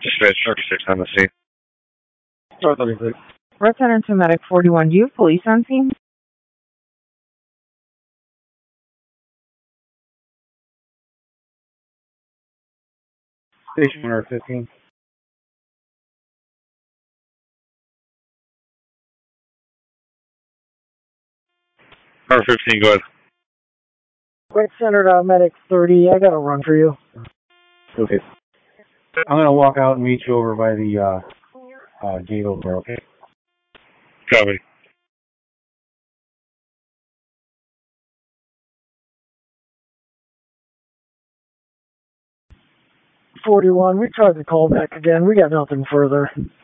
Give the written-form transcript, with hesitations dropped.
Dispatch 36 on the scene. Start 36. Red Center to Medic 41. Do you have police on scene? Station 115. Number 15, go ahead. Red Center to Medic 30. I got a run for you. Okay. I'm going to walk out and meet you over by the gate over there, okay? Copy. .41. We tried to call back again. We got nothing further.